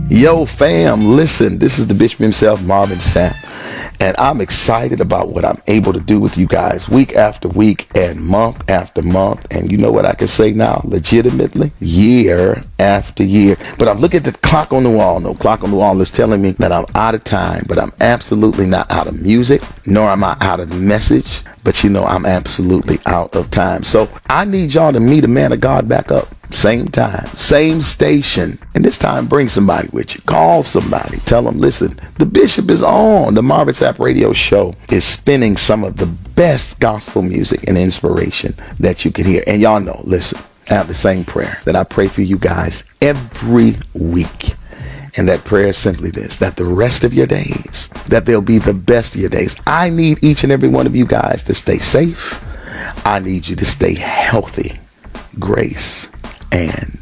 Yo, fam, listen, this is the Bishop himself, Marvin Sapp, and I'm excited about what I'm able to do with you guys week after week and month after month. And you know what I can say now, legitimately, year after year. But I'm looking at the clock on the wall. No clock on the wall is telling me that I'm out of time, but I'm absolutely not out of music, nor am I out of message. But you know, I'm absolutely out of time. So I need y'all to meet a man of God back up. Same time, same station. And this time, bring somebody with you. Call somebody. Tell them, listen, the Bishop is on. The Marvin Sapp Radio Show is spinning some of the best gospel music and inspiration that you can hear. And y'all know, listen, I have the same prayer that I pray for you guys every week. And that prayer is simply this, that the rest of your days, that they'll be the best of your days. I need each and every one of you guys to stay safe. I need you to stay healthy. Grace and